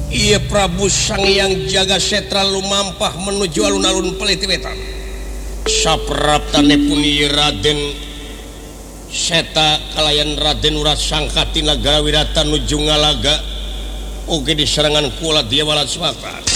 Ia Prabu Sang yang jaga setra lumampah menuju alun-alun Peliti Wetan. Sapraptane puni Raden Seta kalayan Raden Urat Sangka tina Garawirata nuju ngalaga oge diserangan kula Dewa Lasmata.